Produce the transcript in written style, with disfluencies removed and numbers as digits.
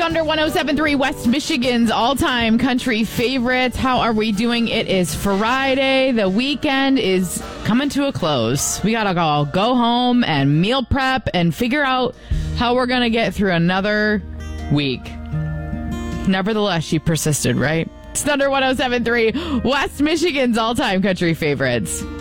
Thunder 107.3, West Michigan's all-time country favorites. How are we doing? It is Friday. The weekend is coming to a close. We gotta go home and meal prep and figure out how we're gonna get through another week. Nevertheless, she persisted, right? It's Thunder 107.3, West Michigan's all-time country favorites.